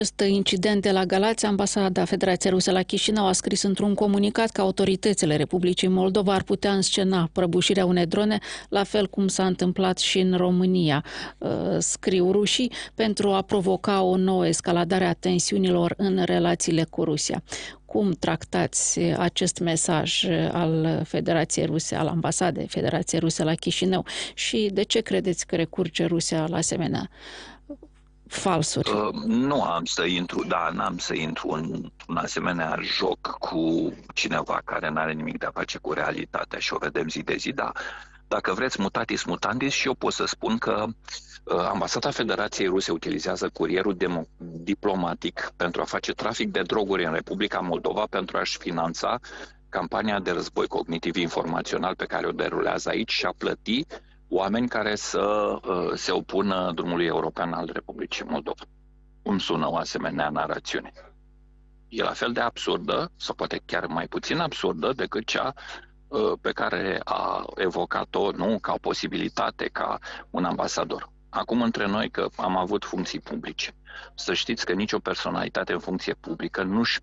Acest incident de la Galați, Ambasada Federației Ruse la Chișinău a scris într-un comunicat că autoritățile Republicii Moldova ar putea înscena prăbușirea unei drone, la fel cum s-a întâmplat și în România, scriu rușii, pentru a provoca o nouă escaladare a tensiunilor în relațiile cu Rusia. Cum tractați acest mesaj al Federației Ruse, al Ambasadei Federației Ruse la Chișinău și de ce credeți că recurge Rusia la asemenea falsuri? Nu am să intru, n-am să intru în un asemenea joc cu cineva care nu are nimic de a face cu realitatea și o vedem zi de zi, dar dacă vreți mutatis mutandis, și eu pot să spun că Ambasada Federației Ruse utilizează curierul diplomatic pentru a face trafic de droguri în Republica Moldova, pentru a-și finanța campania de război cognitiv informațional pe care o derulează aici și a plăti oameni care să se opună drumului european al Republicii Moldova. Cum sună o asemenea narațiune? E la fel de absurdă, sau poate chiar mai puțin absurdă, decât cea pe care a evocat-o, nu, ca o posibilitate, ca un ambasador. Acum, între noi, că am avut funcții publice, să știți că nicio personalitate în funcție publică nu-și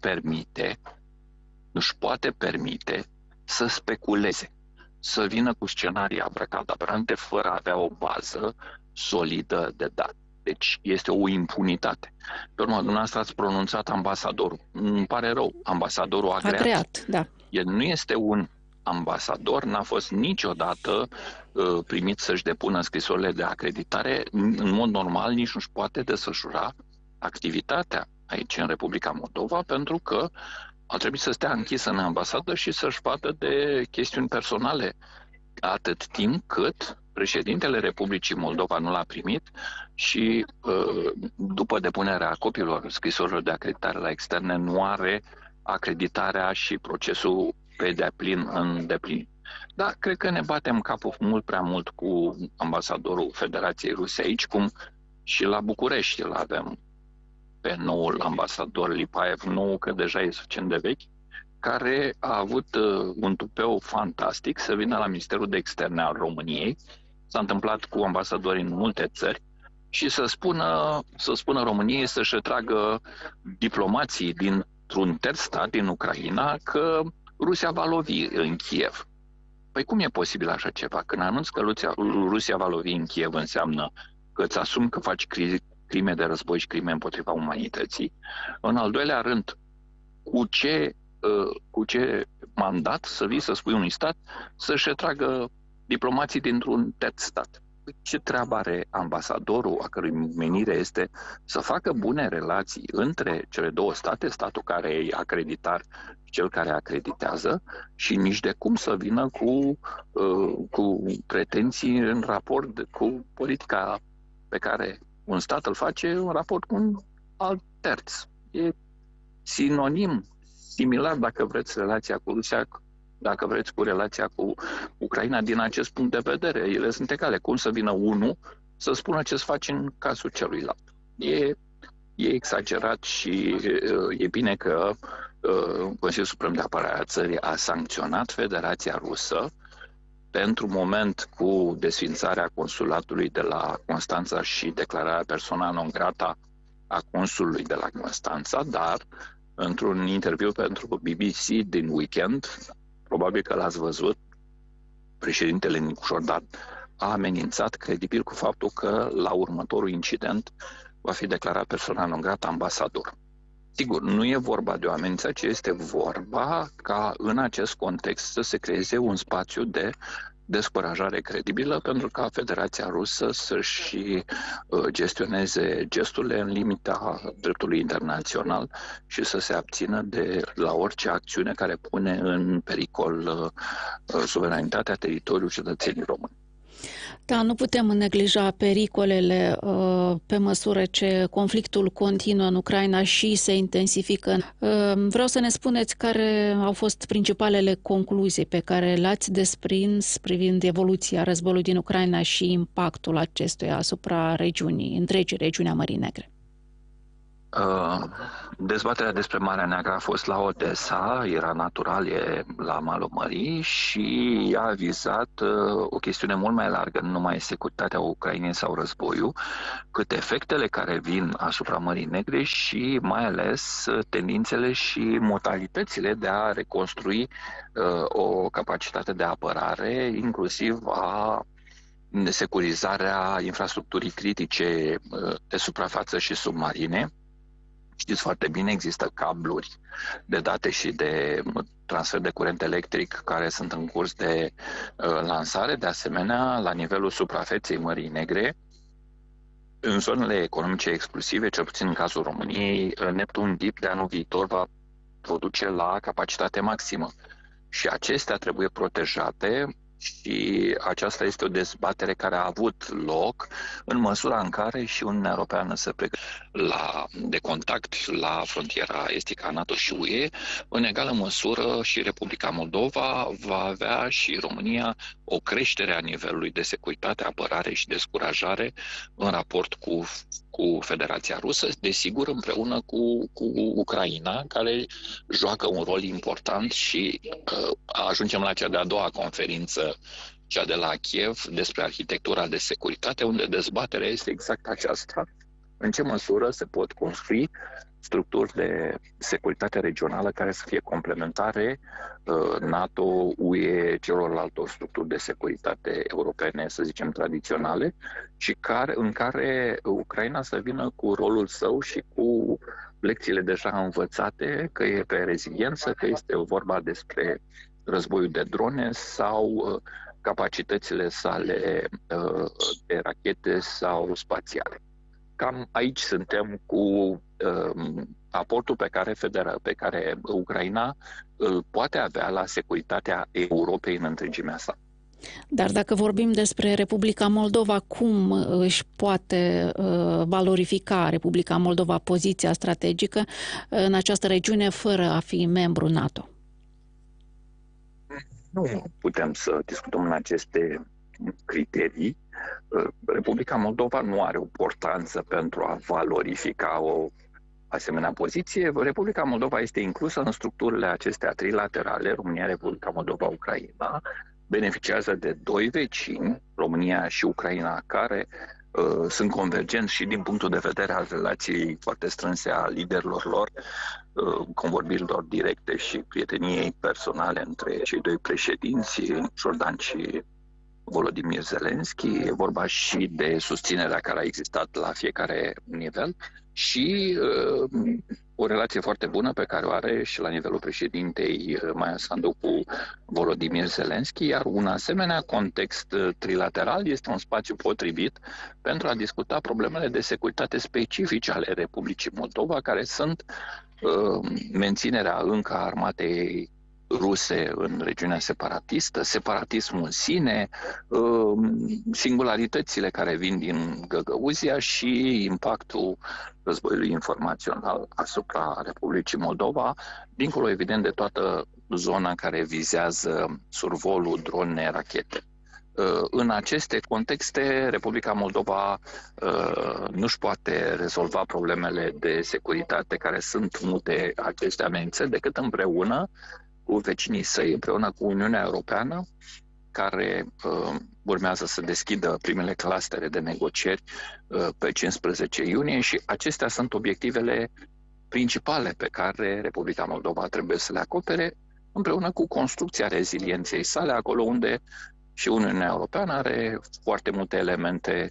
poate permite să speculeze, să vină cu scenarii abracadabrante fără a avea o bază solidă de date. Deci este o impunitate. Pe urmă, dumneavoastră ați pronunțat ambasadorul. Îmi pare rău, ambasadorul agreat. Da. El nu este un ambasador, n-a fost niciodată primit să-și depună scrisorile de acreditare. În mod normal nici nu-și poate desfășura activitatea aici în Republica Moldova, pentru că ar trebui să stea închis în ambasadă și să-și vadă de chestiuni personale atât timp cât președintele Republicii Moldova nu l-a primit și după depunerea copiilor scrisorilor de acreditare la externe nu are acreditarea și procesul pe deplin în deplin. Da, cred că ne batem capul mult prea mult cu ambasadorul Federației Ruse aici, cum și la București îl avem pe noul ambasador Lipaev, nou că deja e suficient de vechi, care a avut un tupeu fantastic să vină la Ministerul de Externe al României. S-a întâmplat cu ambasadorii în multe țări și să spună României să-și retragă diplomații dintr-un terț stat, din Ucraina, că Rusia va lovi în Kiev. Păi cum e posibil așa ceva? Când anunți că Rusia va lovi în Kiev, înseamnă că îți asumi că faci crime de război și crime împotriva umanității. În al doilea rând, cu ce mandat să vii să spui unui stat să-și retragă diplomații dintr-un terț stat? Ce treabă are ambasadorul, a cărui menire este să facă bune relații între cele două state, statul care e acreditar și cel care acreditează, și nici de cum să vină cu pretenții în raport cu politica pe care un stat îl face în raport cu un alt terț. E similar, dacă vreți, relația cu Rusia, dacă vreți, cu relația cu Ucraina din acest punct de vedere. Ele sunt egale. Cum să vină unul să spună ce să faci în cazul celuilalt? E exagerat și e bine că Consiliul Suprem de Apărare a țării a sancționat Federația Rusă pentru moment cu desfințarea consulatului de la Constanța și declararea persoana non grata a consulului de la Constanța, dar într-un interviu pentru BBC din weekend, probabil că l-ați văzut, președintele Nicu Jordan a amenințat credibil cu faptul că la următorul incident va fi declarat persoana non grata ambasador. Sigur, nu e vorba de o amenințare, ci este vorba ca în acest context să se creeze un spațiu de descurajare credibilă pentru ca Federația Rusă să-și gestioneze gesturile în limita dreptului internațional și să se abțină de la orice acțiune care pune în pericol suveranitatea teritoriului cetățenii români. Da, nu putem neglija pericolele pe măsură ce conflictul continuă în Ucraina și se intensifică. Vreau să ne spuneți care au fost principalele concluzii pe care le-ați desprins privind evoluția războiului din Ucraina și impactul acestuia asupra întregii regiuni a Mării Negre. Dezbaterea despre Marea Neagră a fost la Odessa, era natural, e la malul mării și a vizat o chestiune mult mai largă, nu numai securitatea Ucrainei sau războiul, cât efectele care vin asupra Mării Negre și mai ales tendințele și modalitățile de a reconstrui o capacitate de apărare, inclusiv a securizarea infrastructurii critice de suprafață și submarine. Știți foarte bine, există cabluri de date și de transfer de curent electric care sunt în curs de lansare. De asemenea, la nivelul suprafeței Mării Negre, în zonele economice exclusive, cel puțin în cazul României, Neptun Deep de anul viitor va produce la capacitate maximă. Și acestea trebuie protejate și aceasta este o dezbatere care a avut loc în măsura în care și Uniunea Europeană se pregătește de contact la frontiera estică a NATO și UE. În egală măsură și Republica Moldova va avea și România o creștere a nivelului de securitate, apărare și descurajare în raport cu Federația Rusă, desigur împreună cu Ucraina, care joacă un rol important și ajungem la cea de-a doua conferință, cea de la Kiev, despre arhitectura de securitate, unde dezbaterea este exact aceasta. În ce măsură se pot construi structuri de securitate regională care să fie complementare NATO, UE, celorlalte structuri de securitate europene, să zicem, tradiționale, și în care Ucraina să vină cu rolul său și cu lecțiile deja învățate, că e pe reziliență, că este vorba despre războiul de drone sau capacitățile sale de rachete sau spațiale. Cam aici suntem cu aportul pe care Ucraina îl poate avea la securitatea Europei în întregimea sa. Dar dacă vorbim despre Republica Moldova, cum își poate valorifica Republica Moldova poziția strategică în această regiune fără a fi membru NATO? Nu putem să discutăm în aceste criterii. Republica Moldova nu are o importanță pentru a valorifica o asemenea poziție. Republica Moldova este inclusă în structurile acestea trilaterale, România, Republica Moldova, Ucraina, beneficiază de doi vecini, România și Ucraina, care sunt convergenți și din punctul de vedere al relației foarte strânse a liderilor lor, convorbirilor directe și prieteniei personale între cei doi președinți, Jordan și Volodymyr Zelensky. E vorba și de susținerea care a existat la fiecare nivel și o relație foarte bună pe care o are și la nivelul președintei Maia Sandu cu Volodymyr Zelensky, iar un asemenea context trilateral este un spațiu potrivit pentru a discuta problemele de securitate specifice ale Republicii Moldova, care sunt menținerea încă a armatei ruse în regiunea separatistă, separatismul în sine, singularitățile care vin din Găgăuzia și impactul războiului informațional asupra Republicii Moldova, dincolo, evident, de toată zona care vizează survolul, drone, rachete. În aceste contexte, Republica Moldova nu-și poate rezolva problemele de securitate care sunt multe aceste amenințări decât împreună cu vecinii săi, împreună cu Uniunea Europeană, care urmează să deschidă primele clustere de negocieri pe 15 iunie și acestea sunt obiectivele principale pe care Republica Moldova trebuie să le acopere, împreună cu construcția rezilienței sale, acolo unde și Uniunea Europeană are foarte multe elemente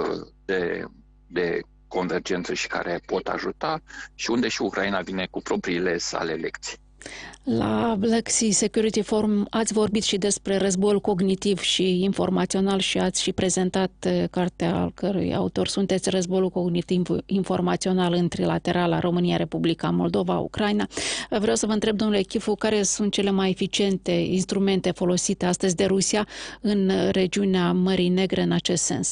de convergență și care pot ajuta și unde și Ucraina vine cu propriile sale lecții. La Black Sea Security Forum ați vorbit și despre războiul cognitiv și informațional și ați și prezentat cartea al cărui autor sunteți, Războiul cognitiv informațional în trilaterala România, Republica Moldova, Ucraina. Vreau să vă întreb, domnule Chifu, care sunt cele mai eficiente instrumente folosite astăzi de Rusia în regiunea Mării Negre în acest sens?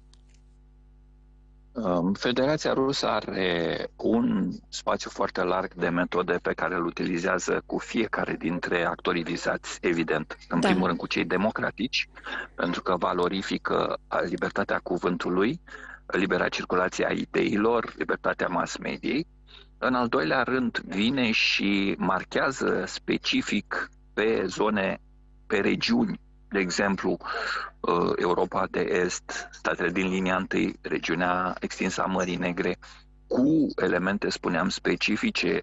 Federația Rusă are un spațiu foarte larg de metode pe care îl utilizează cu fiecare dintre actorii vizați, evident. În primul rând cu cei democratici, pentru că valorifică libertatea cuvântului, libera circulație a ideilor, libertatea mass mediei. În al doilea rând, vine și marchează specific pe zone, pe regiuni, de exemplu, Europa de Est, statele din linia întâi, regiunea extinsă a Mării Negre, cu elemente, spuneam, specifice